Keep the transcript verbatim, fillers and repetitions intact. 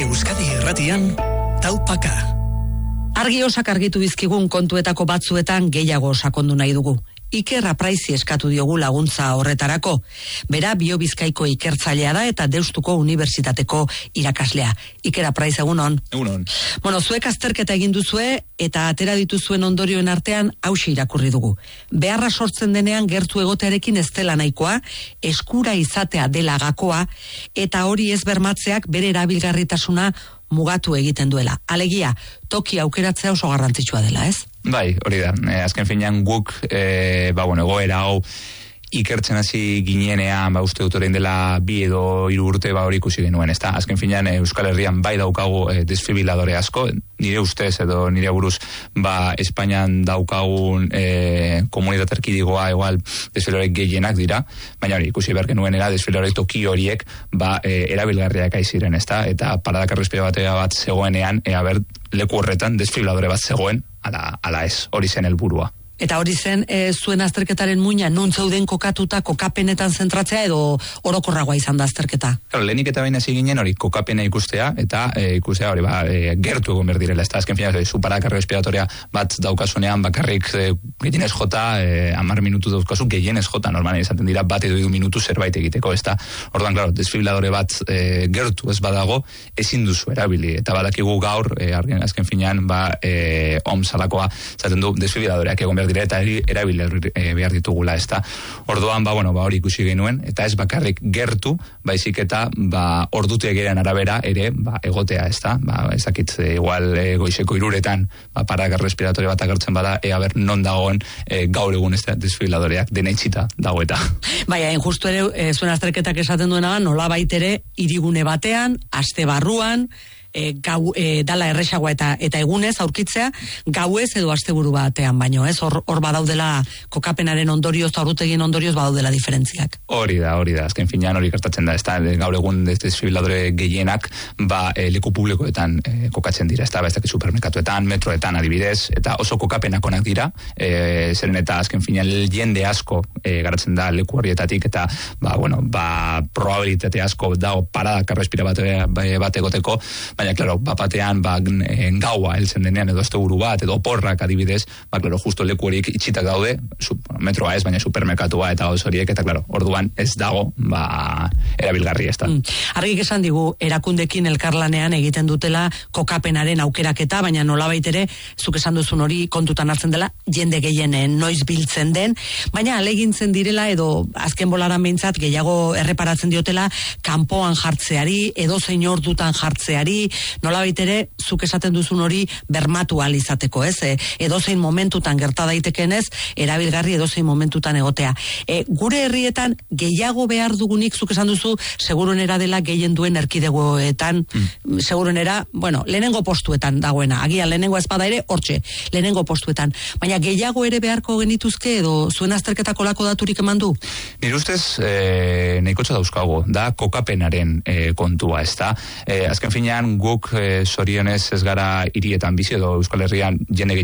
Euskadi Irratian, taupaka. Argi osak argitu bizkigun kontuetako batzuetan gehiago sakondu nahi dugu. Iker Apraizi eskatu diogu laguntza horretarako. Bera Biobizkaiko ikertzailea da eta Deustuko Unibertsitateko irakaslea. Iker Apraiz, egunon. Egunon. Bueno, zuek azterketa egin duzue eta atera dituzuen ondorioen artean hauxe irakurri dugu. Beharra sortzen denean gertu egotearekin ez dela nahikoa, eskura izatea dela gakoa, eta hori ez bermatzeak bere erabilgarritasuna mugatu egiten duela. Alegia, toki aukeratzea oso garrantzitsua dela, ez? Bai, hori da. E, azken finean guk, e, ba, bueno, egoera hau ikertzen hasi ginenean, ba, uste dut orain dela bi edo hiru urte ba hori ikusi genuen, ezta? Azken finean Euskal Herrian bai daukagu e, desfibriladore asko, nire ustez edo nire buruz, ba, Espainian daukagun e, komunitate erkidegoa igual desfibriladore gehienak dira, baina hori ikusi behar genuenera desfibriladore toki horiek ba, e, erabilgarriak aiziren, ezta? Eta paradak errespiratore bat zegoenean, ea ber, leku horretan desfibriladore bat zegoen, ala, ala ez, hori zen helburua. Eta hori zen, e, zuen azterketaren muina, non zeuden kokatuta kokapenetan zentratzea edo orokorragoa izan da azterketa? Claro, lehenik eta baina hasi ginen hori kokapena ikustea, eta e, ikustea hori ba, e, gertu egon behar direla, ez da, azken fina, suparakarra respiratoria bat daukasunean bakarrik e, gehienez jota, e, amar minutu daukazu gehienez jota, normalen izaten dira bat edo hiru minutu zerbait egiteko, ez da, orduan, claro, desfibriladore bat e, gertu ez badago, ezin duzu erabili, eta badakigu gaur, e, azken finean, ba, e, omsalakoa, zaten du, desfibriladoreak egon behar dire eta erabile e, behar ditugula, ez da. Orduan, ba, bueno, ba, hori ikusi genuen, eta ez bakarrik gertu, baizik eta, ba, ordutegiaren arabera ere, ba, egotea, ez da. Ba, ezakit, e, igual, e, goizeko iruretan, ba, paragar respiratorio bat agertzen bada, ea ber, non dagoen e, gaur egun ez da, desfibriladoreak dena itxita dago eta. Baina, justu ere, e, zuen azterketak esaten duena, nola baitere, hirigune batean, aste barruan, E, gau, e, dala erresagoa eta eta egunez aurkitzea gauez edo asteburu batean baino, ez? Hor hor badaudela kokapenaren ondorioz eta ordutegien ondorioz badaudela diferentziak. Hori da, hori da. Azken finean hori gertatzen da, ezta? Gaur egun desfibriladore gehienak ba e, leku publikoetan e, kokatzen dira, ezta? Ba, ez dakit supermerkatuetan, metroetan adibidez, eta oso kokapenak onak dira, e, zeren eta azken finean jende asko e, garatzen da leku horietatik eta ba bueno, ba probabilitate asko dago paradak errespira bat bat egoteko. Baina, klaro, bapatean, ba, gaua heltzen denean edo asteburu bat, edo porrak adibidez, ba, klaro, justo leku horiek itxitak daude, su, metroa ez, baina supermerkatua eta gauz horiek, eta, klaro, orduan ez dago, ba, erabilgarri ez da. Mm. Argik esan digu, erakundekin elkarlanean egiten dutela kokapenaren aukeraketa, baina nolabait ere, zuk esan duzun hori kontutan hartzen dela, jende gehienen noiz biltzen den, baina alegintzen direla, edo azken bolaran behintzat, gehiago erreparatzen diotela, kanpoan jartzeari, edo zein ordutan jartzeari, nolabait ere, zuk esaten duzun hori bermatu ahal izateko, ez? E, edozein momentutan gerta daitekenez, erabilgarri edozein momentutan egotea. E, gure herrietan gehiago behar dugunik, zuk esan duzu, seguruenera dela gehien duen erkidegoetan, mm. seguruenera, bueno, lehenengo postuetan dagoena, agian lehenengo ezpada ere, hortxe, lehenengo postuetan. Baina gehiago ere beharko genituzke, edo zuen azterketako lako daturik eman du? Nire ustez, e, nahikotxa dauzkago, da kokapenaren e, kontua, ez da? E, azken finean, guk e, sorionez ez gara hirietan bizi edo Euskal Herrian jende